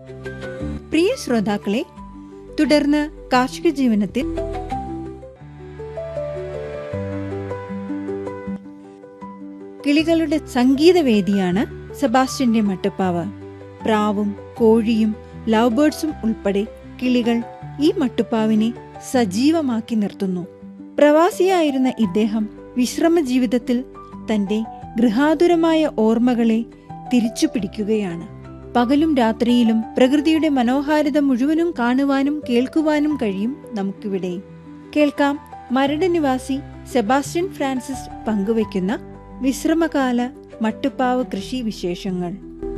പ്രിയ ശ്രോതാക്കളെ, തുടർന്ന് കാർഷിക ജീവനത്തിൽ കിളികളുടെ സംഗീതവേദിയാണ് സെബാസ്റ്റ്യന്റെ മട്ടുപ്പാവ്. പ്രാവും കോഴിയും ലവ് ബേർഡ്സും ഉൾപ്പെടെ കിളികൾ ഈ മട്ടുപ്പാവിനെ സജീവമാക്കി നിർത്തുന്നു. പ്രവാസിയായിരുന്ന ഇദ്ദേഹം വിശ്രമ ജീവിതത്തിൽ തന്റെ ഗൃഹാതുരമായ ഓർമ്മകളെ തിരിച്ചു പിടിക്കുകയാണ്. പകലും രാത്രിയിലും പ്രകൃതിയുടെ മനോഹാരിത മുഴുവനും കാണുവാനും കേൾക്കുവാനും കഴിയും നമുക്കിവിടെ. കേൾക്കാം മരട് നിവാസി സെബാസ്റ്റ്യൻ ഫ്രാൻസിസ് പങ്കുവയ്ക്കുന്ന വിശ്രമകാല മട്ടുപ്പാവ് കൃഷി വിശേഷങ്ങൾ.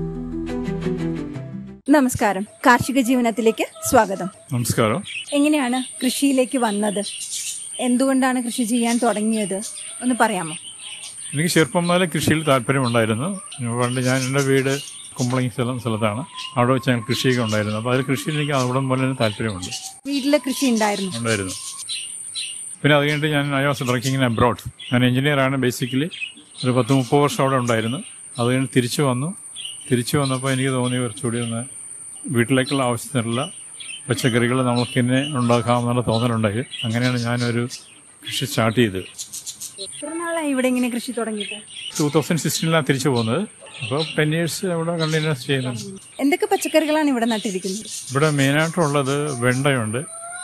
നമസ്കാരം, കാർഷിക ജീവനത്തിലേക്ക് സ്വാഗതം. നമസ്കാരം. എങ്ങനെയാണ് കൃഷിയിലേക്ക് വന്നത്? എന്തുകൊണ്ടാണ് കൃഷി ചെയ്യാൻ തുടങ്ങിയത്? ഒന്ന് പറയാമോ? എനിക്ക് ചെറുപ്പം മുതലേ കൃഷിയിൽ താല്പര്യമുണ്ടായിരുന്നു. പണ്ട് ഞാൻ എൻ്റെ വീട് കുമ്പളങ്ങി സ്ഥലത്താണ്. അവിടെ വെച്ച് ഞങ്ങൾ കൃഷിയൊക്കെ ഉണ്ടായിരുന്നു. അപ്പോൾ അതിൽ കൃഷിയിൽ എനിക്ക് അവിടെ പോലെ തന്നെ താല്പര്യമുണ്ട്. വീട്ടിലെ കൃഷി ഉണ്ടായിരുന്നു. പിന്നെ അത് കഴിഞ്ഞിട്ട് I was working in abroad. ഞാൻ എഞ്ചിനീയറാണ്. ബേസിക്കലി ഒരു 10-30 വർഷം അവിടെ ഉണ്ടായിരുന്നു. അത് കഴിഞ്ഞ് തിരിച്ചു വന്നപ്പോൾ എനിക്ക് തോന്നി കുറച്ചുകൂടി ഒന്ന് വീട്ടിലേക്കുള്ള ആവശ്യത്തിനുള്ള പച്ചക്കറികൾ നമുക്ക് തന്നെ ഉണ്ടാക്കാമെന്നുള്ള തോന്നലുണ്ടായി. അങ്ങനെയാണ് ഞാനൊരു കൃഷി സ്റ്റാർട്ട് ചെയ്തത്. എത്ര നാളായി ഇവിടെ ഇങ്ങനെ കൃഷി തുടങ്ങിയിട്ട്? 2016 തിരിച്ചു പോകുന്നത്. അപ്പോൾ 10 years അവിടെ കണ്ടിന്യൂസ് ചെയ്യുന്നുണ്ട്. എന്തൊക്കെ പച്ചക്കറികളാണ് ഇവിടെ നട്ടിരിക്കുന്നത്? ഇവിടെ മെയിനായിട്ടുള്ളത് വെണ്ടയുണ്ട്,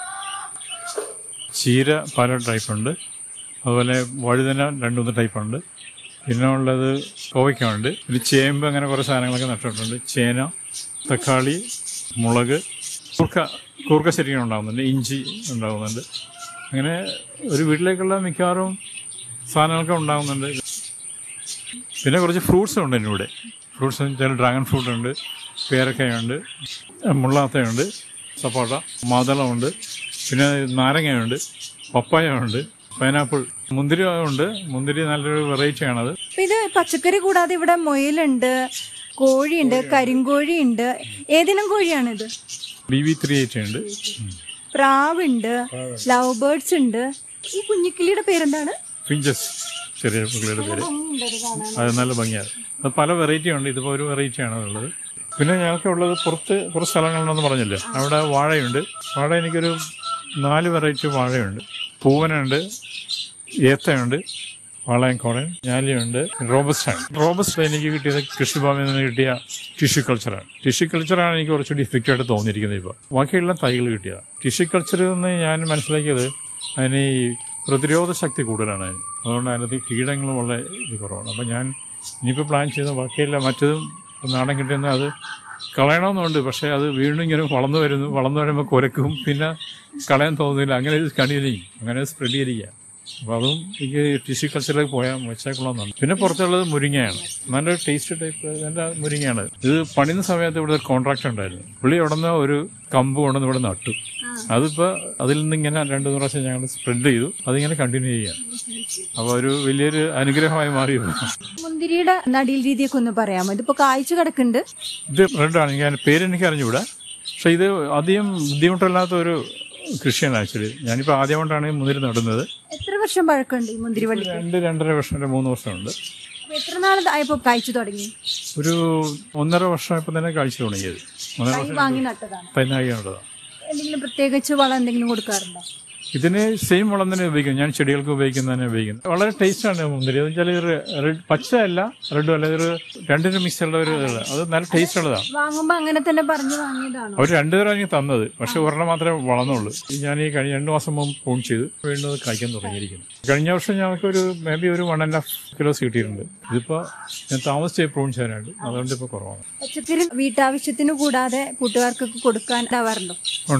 ചീര പല ടൈപ്പുണ്ട്, അതുപോലെ വഴുതന 2-3 ടൈപ്പുണ്ട്, പിന്നെ ഉള്ളത് കോവയ്ക്കുണ്ട്, പിന്നെ ചേമ്പ്, അങ്ങനെ കുറേ സാധനങ്ങളൊക്കെ നട്ടിട്ടുണ്ട്. ചേന, തക്കാളി, മുളക്, കൂർക്ക ശരിക്കും ഉണ്ടാകുന്നുണ്ട്, ഇഞ്ചി ഉണ്ടാകുന്നുണ്ട്. അങ്ങനെ ഒരു വീട്ടിലേക്കുള്ള മിക്കവാറും സാധനങ്ങളൊക്കെ ഉണ്ടാകുന്നുണ്ട്. പിന്നെ കുറച്ച് ഫ്രൂട്ട്സ് ഉണ്ട് ഇവിടെ. ഫ്രൂട്ട്സ് വെച്ചാൽ ഡ്രാഗൺ ഫ്രൂട്ട് ഉണ്ട്, പേരക്കയുണ്ട്, മുള്ളാത്തയുണ്ട്, സപ്പോട്ട, മാതളമുണ്ട്, പിന്നെ നാരങ്ങയുണ്ട്, പപ്പായ ഉണ്ട്, പൈനാപ്പിൾ, മുന്തിരി ഉണ്ട്. മുന്തിരി നല്ലൊരു വെറൈറ്റിയാണത്. ഇത് പച്ചക്കറി കൂടാതെ ഇവിടെ മുയലുണ്ട്, കോഴിയുണ്ട്, കരിങ്കോഴിയുണ്ട്. ഏതിനും കോഴിയാണിത്? BB380 ഉണ്ട്, പ്രാവുണ്ട്, ലവ് ബേർഡ്സ് ഉണ്ട്. ഈ കുഞ്ഞിക്കിളിയുടെ പേരെന്താണ്? ഫിഞ്ചസ്, ചെറിയ പുള്ളിയുടെ പേര്. അത് നല്ല ഭംഗിയാണ്. അത് പല വെറൈറ്റി ഉണ്ട്. ഇതിപ്പോൾ ഒരു വെറൈറ്റിയാണ് ഉള്ളത്. പിന്നെ ഞങ്ങൾക്ക് ഉള്ളത് പുറത്ത് കുറച്ച് സ്ഥലങ്ങളുണ്ടെന്ന് പറഞ്ഞില്ലേ, അവിടെ വാഴയുണ്ട്. വാഴ എനിക്കൊരു 4 വെറൈറ്റി വാഴയുണ്ട്. പൂവനുണ്ട്, ഏത്തയുണ്ട്, വാളയംകോടൻ, ഞാലിയുണ്ട്, റോബസ്റ്റ് എനിക്ക് കിട്ടിയത് കൃഷിഭവനിൽ നിന്ന് കിട്ടിയ ടിഷ്യൂ കൾച്ചറാണ് എനിക്ക് കുറച്ചുകൂടി ഇഫക്റ്റായിട്ട് തോന്നിയിരിക്കുന്നത്. ഇപ്പോൾ ബാക്കിയുള്ള തൈകൾ കിട്ടിയത് ടിഷ്യൂ കൾച്ചറിൽ നിന്ന് ഞാൻ മനസ്സിലാക്കിയത് അതിന് ഈ പ്രതിരോധ ശക്തി കൂടുതലാണ്. അതുകൊണ്ട് അതിനകത്ത് കീടങ്ങളും വളരെ കുറവാണ്. അപ്പം ഞാൻ ഇനിയിപ്പോൾ പ്ലാൻ ചെയ്ത ബാക്കിയല്ല മറ്റതും നാടൻ കിട്ടുന്ന അത് കളയണമെന്നുണ്ട്. പക്ഷേ അത് വീണ്ടും ഇങ്ങനെ വളർന്നു വരുമ്പോൾ കുരക്കും, പിന്നെ കളയാൻ തോന്നുന്നില്ല. അങ്ങനെ ഇത് കണ്ടിരിക്കും, അങ്ങനെ സ്പ്രെഡ് ചെയ്തിരിക്കുക. അപ്പോൾ അതും എനിക്ക് ടിഷ്യൂ കൾച്ചറിലേക്ക് പോയാൽ വെച്ചേക്കൊള്ളാമെന്നുണ്ട്. പിന്നെ പുറത്തുള്ളത് മുരിങ്ങയാണ്. നല്ലൊരു ടേസ്റ്റ് ടൈപ്പ് നല്ല മുരിങ്ങയാണ്. ഇത് പണിയുന്ന സമയത്ത് ഇവിടെ ഒരു കോൺട്രാക്ട് ഉണ്ടായിരുന്നു. പുള്ളി അവിടെ നിന്ന് ഒരു കമ്പ് കൊണ്ടുവന്ന് ഇവിടെ നട്ടു. അതിപ്പോൾ അതിൽ നിന്ന് ഇങ്ങനെ 2-3 പ്രാവശ്യം ഞങ്ങൾ സ്പ്രെഡ് ചെയ്തു. അതിങ്ങനെ കണ്ടിന്യൂ ചെയ്യാം. അപ്പോൾ ഒരു വലിയൊരു അനുഗ്രഹമായി മാറി. മുന്തിരിയുടെ നടീൽ രീതിയൊക്കെ ഒന്ന് പറയാമോ? ഇതിപ്പോ കായ്ച്ചു കിടക്കുന്നുണ്ട്. ഇത് റെഡാണ്. ഞാൻ പേരെനിക്ക് അറിഞ്ഞുകൂടാ. പക്ഷെ ഇത് അധികം ബുദ്ധിമുട്ടില്ലാത്ത ഒരു കൃഷിയാണ് ആക്ച്വലി. ഞാനിപ്പോൾ ആദ്യമായിട്ടാണ് മുന്തിരി നടുന്നത്. എത്ര വർഷം പഴക്കമുണ്ട് ഈ മുന്തിരി വള്ളി? 2-2.5 വർഷം, 3 വർഷമുണ്ട്. എത്ര നാളായപ്പോ കായ്ച്ചു തുടങ്ങി? ഒരു 1.5 വർഷമായപ്പോൾ തന്നെ കായ്ച്ചു തുടങ്ങിയത്. 1.5 വർഷം വാങ്ങി നട്ടതാണ്. നട്ടതാണ്. എന്തെങ്കിലും പ്രത്യേകിച്ച് വളം എന്തെങ്കിലും കൊടുക്കാറുണ്ടോ? ഇതിന് സെയിം വളം തന്നെ ഉപയോഗിക്കും. ഞാൻ ചെടികൾക്ക് ഉപയോഗിക്കുന്നതന്നെ ഉപയോഗിക്കുന്നത്. വളരെ ടേസ്റ്റാണ് മുന്തിരി. എന്ന് വെച്ചാൽ പച്ചയല്ല, റെഡും അല്ല, ഇതൊരു രണ്ടിനും മിക്സ് ഉള്ള ഒരു അത് നല്ല ടേസ്റ്റ് ഉള്ളതാണ്. വാങ്ങുമ്പോ അങ്ങനെ തന്നെ പറഞ്ഞു വാങ്ങിയതാണോ? അവർ 2 തരം എനിക്ക് തന്നത്. പക്ഷെ ഒരെണ്ണം മാത്രമേ വളർന്നുള്ളൂ. ഞാൻ ഈ കഴിഞ്ഞ 2 മാസം മുമ്പ് ഫോൺ ചെയ്ത് വീണ്ടും അത് കഴിക്കാൻ തുടങ്ങിയിരിക്കുന്നു. കഴിഞ്ഞ വർഷം ഞങ്ങൾക്ക് ഒരു മേബി ഒരു 1.5 kilos കിട്ടിയിട്ടുണ്ട്. ഇതിപ്പോൾ ഞാൻ താമസിച്ച് പ്രൂൺ ചെയ്യാനായിട്ട്, അതുകൊണ്ട് ഇപ്പോൾ കുറവാണ്. പച്ചക്കറി വീട്ടാവശ്യത്തിന് കൂടാതെ കൂട്ടുകാർക്കൊക്കെ കൊടുക്കാൻ ഉണ്ടാവാറുണ്ടോ?